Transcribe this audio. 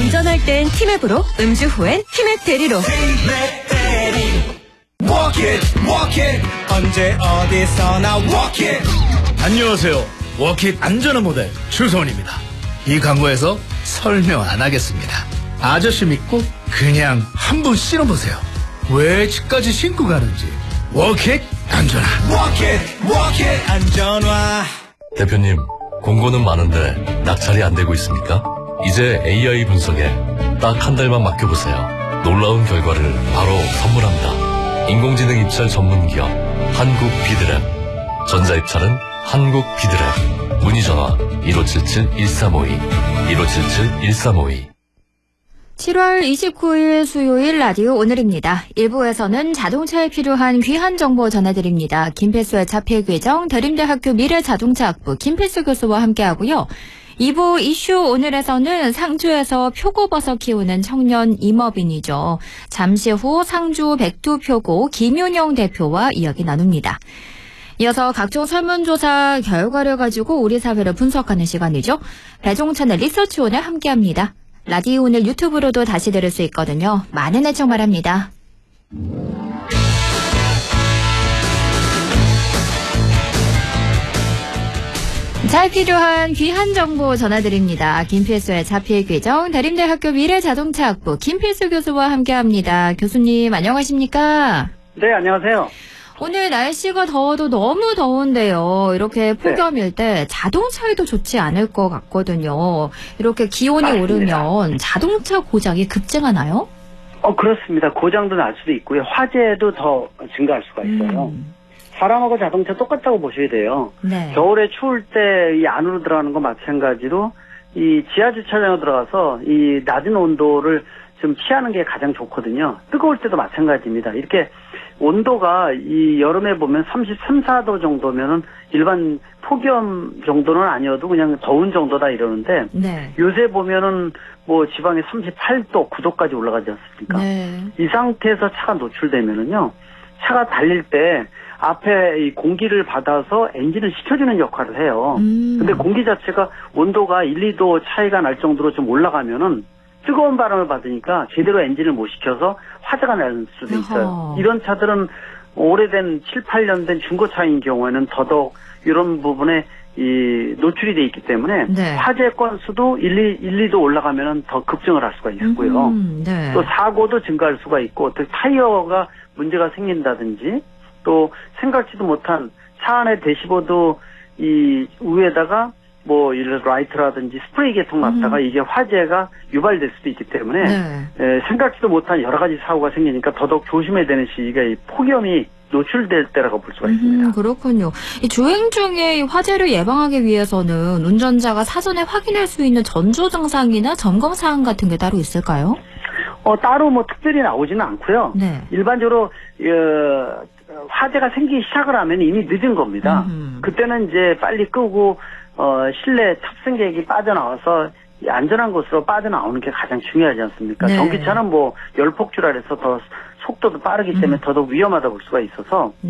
운전할 땐 티맵으로, 음주 후엔 티맵 대리로. 티맵 대리. Walk it, 언제 어디서나 walk it. 안녕하세요. 워킷 안전한 모델 추성훈입니다. 이 광고에서 설명 안 하겠습니다. 아저씨 믿고 그냥 한번 신어보세요. 왜 집까지 신고 가는지. 워킷 안전화. Walk it, 안전화. 대표님, 공고는 많은데 낙찰이 안 되고 있습니까? 이제 AI 분석에 딱 한 달만 맡겨보세요. 놀라운 결과를 바로 선물합니다. 인공지능 입찰 전문기업 한국비드랩. 전자입찰은 한국비드랩. 문의전화 1577-1352 1577-1352. 7월 29일 수요일 라디오 오늘입니다. 1부에서는 자동차에 필요한 귀한 정보 전해드립니다. 김필수의 차필규정 대림대학교 미래자동차학부 김필수 교수와 함께하고요. 2부 이슈 오늘에서는 상주에서 표고버섯 키우는 청년 임업인이죠. 잠시 후 상주 백두표고 김윤영 대표와 이야기 나눕니다. 이어서 각종 설문조사 결과를 가지고 우리 사회를 분석하는 시간이죠. 배종찬의 리서치온을 함께합니다. 라디오 오늘 유튜브로도 다시 들을 수 있거든요. 많은 애청 바랍니다. 잘 필요한 귀한 정보 전해드립니다. 김필수의 차필규정 대림대학교 미래자동차학부 김필수 교수와 함께합니다. 교수님 안녕하십니까? 네, 안녕하세요. 오늘 날씨가 더워도 너무 더운데요. 이렇게 폭염일 때 자동차에도 좋지 않을 것 같거든요. 이렇게 기온이 맞습니다. 오르면 자동차 고장이 급증하나요? 그렇습니다. 고장도 날 수도 있고요. 화재도 더 증가할 수가 있어요. 사람하고 자동차 똑같다고 보셔야 돼요. 네. 겨울에 추울 때 이 안으로 들어가는 거 마찬가지로 이 지하 주차장에 들어가서 이 낮은 온도를 좀 피하는 게 가장 좋거든요. 뜨거울 때도 마찬가지입니다. 이렇게 온도가 이 여름에 보면 33, 4도 정도면은 일반 폭염 정도는 아니어도 그냥 더운 정도다 이러는데 네. 요새 보면은 뭐 지방에 38도, 9도까지 올라가지 않습니까? 네. 이 상태에서 차가 노출되면은요, 차가 달릴 때 앞에 이 공기를 받아서 엔진을 식혀주는 역할을 해요. 근데 공기 자체가 온도가 1, 2도 차이가 날 정도로 좀 올라가면은 뜨거운 바람을 받으니까 제대로 엔진을 못 식혀서 화재가 날 수도 있어요. 어허. 이런 차들은 오래된 7, 8년 된 중고차인 경우에는 더더욱 이런 부분에 이 노출이 돼 있기 때문에 네. 화재 건수도 1, 2도 올라가면은 더 급증을 할 수가 있고요. 네. 또 사고도 증가할 수가 있고 또 타이어가 문제가 생긴다든지 또 생각지도 못한 차 안에 대시보드 이 위에다가 뭐 이런 라이트라든지 스프레이 계통 놨다가 이게 화재가 유발될 수도 있기 때문에 네. 생각지도 못한 여러 가지 사고가 생기니까 더더욱 조심해야 되는 시기가 이 폭염이 노출될 때라고 볼 수가 있습니다. 그렇군요. 이 주행 중에 이 화재를 예방하기 위해서는 운전자가 사전에 확인할 수 있는 전조 증상이나 점검 사항 같은 게 따로 있을까요? 따로 뭐 특별히 나오지는 않고요. 네. 일반적으로 화재가 생기기 시작을 하면 이미 늦은 겁니다. 그때는 이제 빨리 끄고 실내 탑승객이 빠져나와서 안전한 곳으로 빠져나오는 게 가장 중요하지 않습니까? 네. 전기차는 뭐 열폭주라 해서 더 속도도 빠르기 때문에 더더욱 위험하다고 볼 수가 있어서